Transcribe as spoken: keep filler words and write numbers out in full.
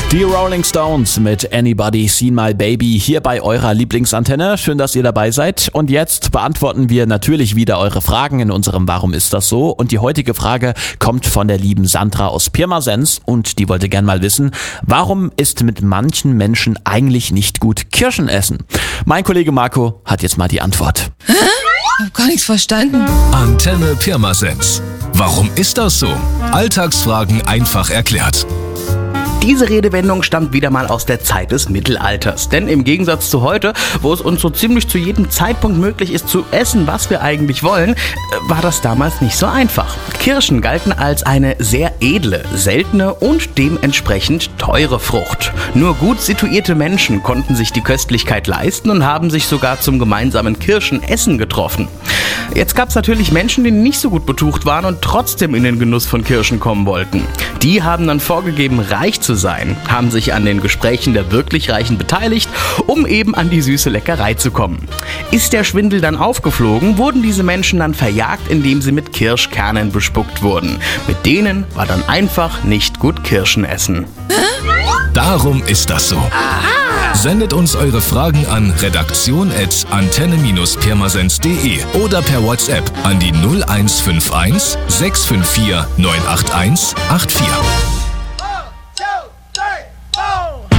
Die Rolling Stones mit Anybody Seen My Baby hier bei eurer Lieblingsantenne. Schön, dass ihr dabei seid. Und jetzt beantworten wir natürlich wieder eure Fragen in unserem Warum ist das so? Und die heutige Frage kommt von der lieben Sandra aus Pirmasens und die wollte gern mal wissen, warum ist mit manchen Menschen eigentlich nicht gut Kirschen essen? Mein Kollege Marco hat jetzt mal die Antwort. Hä? Ich hab gar nichts verstanden. Antenne Pirmasens. Warum ist das so? Alltagsfragen einfach erklärt. Diese Redewendung stammt wieder mal aus der Zeit des Mittelalters. Denn im Gegensatz zu heute, wo es uns so ziemlich zu jedem Zeitpunkt möglich ist zu essen, was wir eigentlich wollen, war das damals nicht so einfach. Kirschen galten als eine sehr edle, seltene und dementsprechend teure Frucht. Nur gut situierte Menschen konnten sich die Köstlichkeit leisten und haben sich sogar zum gemeinsamen Kirschenessen getroffen. Jetzt gab es natürlich Menschen, die nicht so gut betucht waren und trotzdem in den Genuss von Kirschen kommen wollten. Die haben dann vorgegeben, reich zu sein, haben sich an den Gesprächen der wirklich Reichen beteiligt, um eben an die süße Leckerei zu kommen. Ist der Schwindel dann aufgeflogen, wurden diese Menschen dann verjagt, indem sie mit Kirschkernen bespuckt wurden. Mit denen war dann einfach nicht gut Kirschen essen. Darum ist das so. Sendet uns eure Fragen an redaktion at antenne pirmasens punkt de oder per WhatsApp an die null eins fünf eins sechs fünf vier neun acht eins acht vier.